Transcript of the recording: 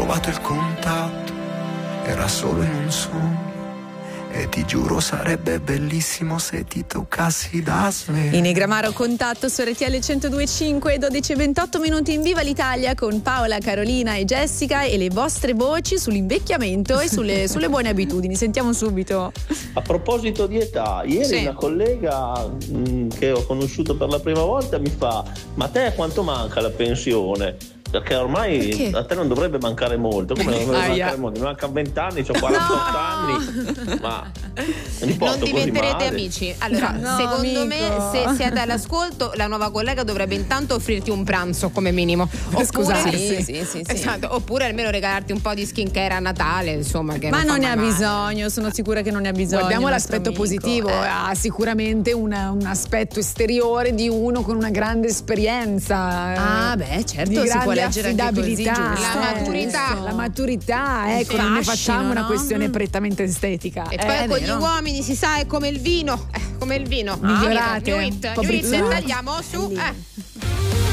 trovato il contatto, era solo in un sogno. E ti giuro sarebbe bellissimo se ti toccassi da sveglia. Inegramaro contatto su RTL 102.5, 12:28 minuti in Viva l'Italia con Paola, Carolina e Jessica e le vostre voci sull'invecchiamento e sulle buone abitudini. Sentiamo subito. A proposito di età, ieri una collega che ho conosciuto per la prima volta mi fa: ma a te quanto manca la pensione? Perché ormai a te non dovrebbe mancare molto. Come non dovrebbe mancare molto? Mi mancano 20 anni, ho 48 anni. Ma non diventerete amici. Allora, secondo me, se siete all'ascolto, la nuova collega dovrebbe intanto offrirti un pranzo come minimo. Oppure, sì. Esatto, oppure almeno regalarti un po' di skincare a Natale, insomma. Che ma non ne ha male. bisogno, sono sicura che non ne ha bisogno. Guardiamo l'aspetto positivo, ha sicuramente un aspetto esteriore di uno con una grande esperienza. Ah, beh, certo, di si grande può leggere anche affidabilità, così, la maturità, ecco, non ne facciamo una questione prettamente estetica. E poi con gli uomini si sa, è come il vino, migliorate, Tagliamo su.